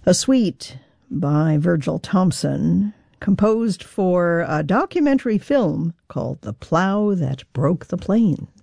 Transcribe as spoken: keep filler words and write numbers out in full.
A suite by Virgil Thompson, composed for a documentary film called The Plow That Broke the Plains.